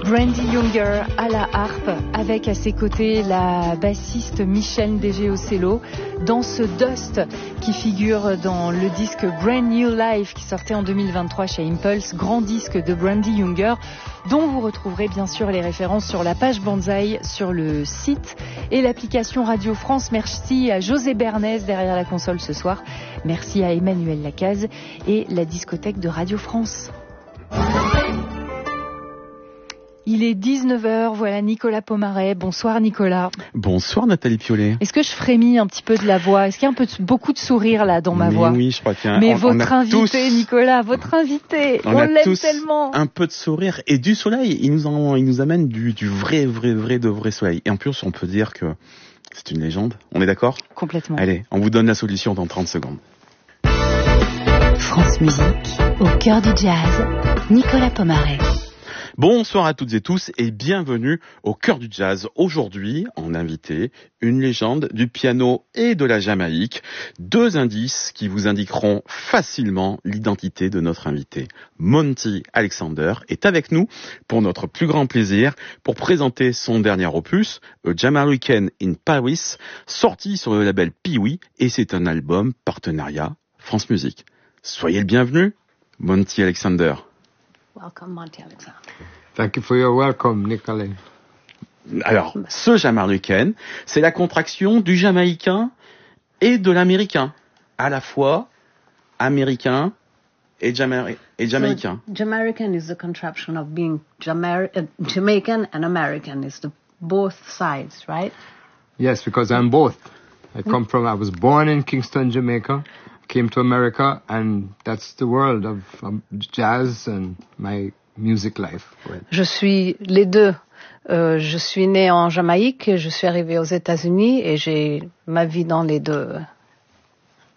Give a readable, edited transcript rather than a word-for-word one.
Brandee Younger à la harpe, avec à ses côtés la bassiste Michelle Ndege au cello, dans ce Dust qui figure dans le disque Brand New Life qui sortait en 2023 chez Impulse, grand disque de Brandee Younger, dont vous retrouverez bien sûr les références sur la page Banzai, sur le site et l'application Radio France. Merci à José Bernès derrière la console ce soir, merci à Emmanuel Lacaze et la discothèque de Radio France. Il est 19h, voilà Nicolas Pomaret. Bonsoir Nicolas. Bonsoir Nathalie Piolet. Est-ce que je frémis un petit peu de la voix ? Est-ce qu'il y a beaucoup de sourire là dans ma voix ? Oui, je crois qu'il y a Mais votre invité, Nicolas, votre invité, on l'aime tellement. Un peu de sourire et du soleil. Il nous amène du vrai soleil. Et en plus, on peut dire que c'est une légende. On est d'accord ? Complètement. Allez, on vous donne la solution dans 30 secondes. France Musique, au cœur du jazz, Nicolas Pomaret. Bonsoir à toutes et tous et bienvenue au cœur du jazz. Aujourd'hui, en invité, une légende du piano et de la Jamaïque. 2 indices qui vous indiqueront facilement l'identité de notre invité. Monty Alexander est avec nous pour notre plus grand plaisir pour présenter son dernier opus, A Jamaican in Paris, sorti sur le label Pee-wee, et c'est un album partenariat France Musique. Soyez le bienvenu, Monty Alexander. Welcome, Monty Alexander. Thank you for your welcome, Nicolas. Alors, ce Jamaican, c'est la contraction du jamaïcain et de l'américain. À la fois, américain et jamaïcain. So, Jamaican is the contraption of being Jamaican and American. It's both sides, right? Yes, because I'm both. I was born in Kingston, Jamaica, came to America, and that's the world of jazz and my music life. Right. Je suis les deux. Je suis né en Jamaïque, je suis arrivé aux États-Unis et j'ai ma vie dans les deux